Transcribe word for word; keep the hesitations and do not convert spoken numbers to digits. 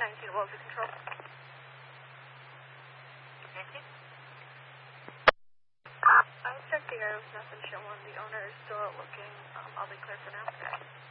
nineteen, what was the control? nineteen? I checked the air, with nothing showing. The owner is still out looking. Um, I'll be clear for now.